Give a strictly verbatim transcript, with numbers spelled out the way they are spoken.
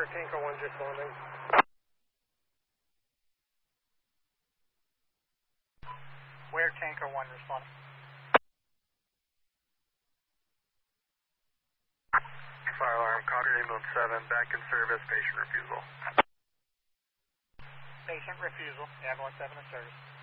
Tanker one just landing. Where Tanker one responding? Fire alarm, Concord ambulance seven, back in service, patient refusal. Patient refusal, ambulance seven in service.